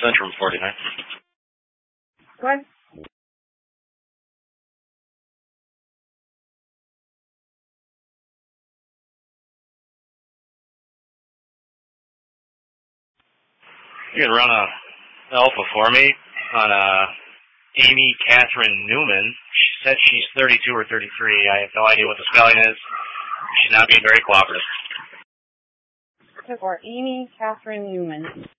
Centrum 49. Go ahead. You can run a alpha for me on Amy Catherine Newman. She said she's 32 or 33. I have no idea what the spelling is. She's not being very cooperative. For Amy Catherine Newman.